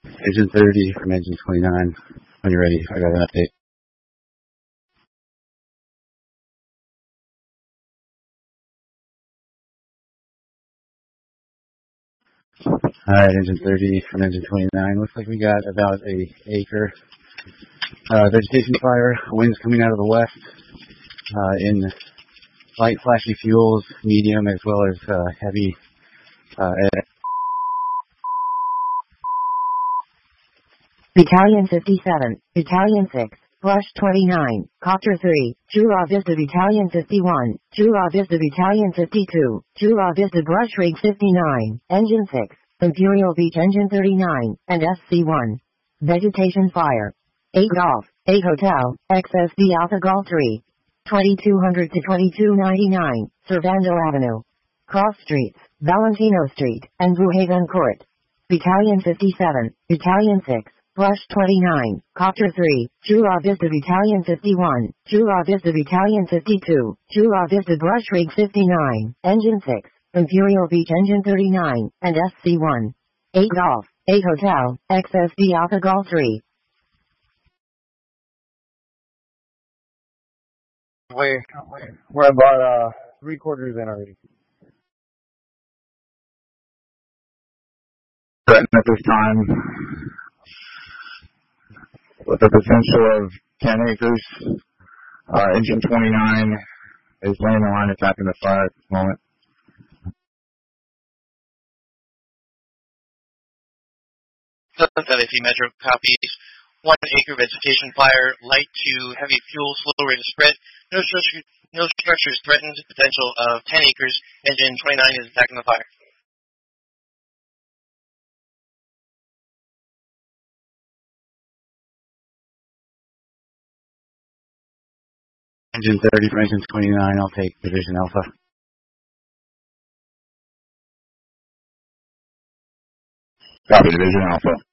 Engine 30 from engine 29. When you're ready, I got an update. Alright, engine 30 from engine 29. Looks like we got about an acre. Vegetation fire, winds coming out of the west, in light flashy fuels, medium as well as heavy. Battalion 57, Battalion 6, Brush 29, Copter 3, Chula Vista Battalion 51, Chula Vista Battalion 52, Chula Vista Brush Rig 59, Engine 6, Imperial Beach Engine 39, and SC1. Vegetation fire. 8 Golf, 8 Hotel, XSD Alpha Golf 3. 2200 to 2299, Servando Avenue. Cross Streets, Valentino Street, and Bruhaven Court. Battalion 57, Battalion 6, Brush 29, Copter 3, Chula Vista Battalion 51, Chula Vista Battalion 52, Chula Vista Brush Rig 59, Engine 6, Imperial Beach Engine 39, and SC1. 8 Golf, 8 Hotel, XSD Alpha Golf 3. We're about 3/4 in already. Threatened at this time with the potential of 10 acres. Engine 29 is laying the line attacking the fire at this moment. Philadelphia Metro copies. 1 acre vegetation fire, light to heavy fuel, slow rate of spread. No structures threatened. Potential of 10 acres. Engine 29 is attacking the fire. Engine 30 from engine 29. I'll take Division Alpha. Copy, Division Alpha.